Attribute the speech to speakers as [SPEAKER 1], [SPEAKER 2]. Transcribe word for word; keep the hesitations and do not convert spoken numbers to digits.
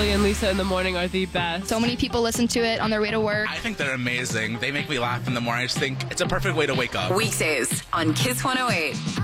[SPEAKER 1] Carly and Lisa in the morning are the best.
[SPEAKER 2] So many people listen to it on their way to work.
[SPEAKER 3] I think they're amazing. They make me laugh in the morning. I just think it's a perfect way to wake up.
[SPEAKER 4] Weekdays on Kiss one oh eight.